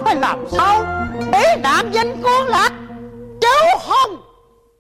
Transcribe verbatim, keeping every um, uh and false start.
phải làm sao để nạn danh con Lạc chớ hông.